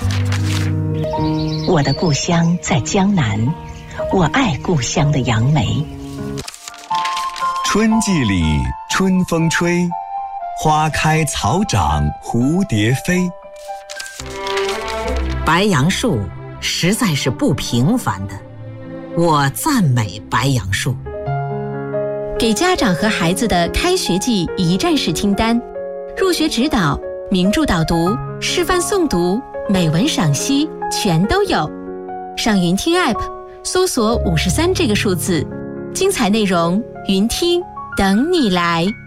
我的故乡在江南，我爱故乡的杨梅。 春季里春风吹，花开草长蝴蝶飞。 白杨树实在是不平凡的，我赞美白杨树。 给家长和孩子的开学季一站式清单，入学指导、名著导读、示范诵读、美文赏析全都有。上云听 App 搜索53这个数字，精彩内容云听等你来。